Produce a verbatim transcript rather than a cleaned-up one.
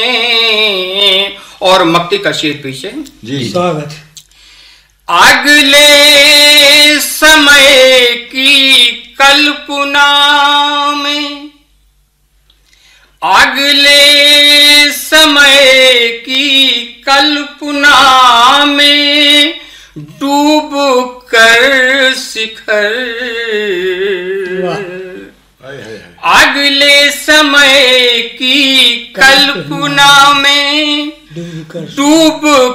और मक्ति का शेर पीछे जी स्वागत। अगले समय की कल्पना में, अगले समय की कल्पना में डूब कर शिखर, अगले समय की कल्पना में डूब